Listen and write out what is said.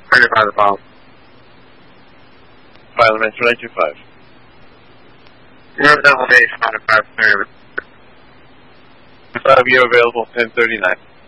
35 the file. File number 925. You're double days, 5 30. 5 you available, 1039.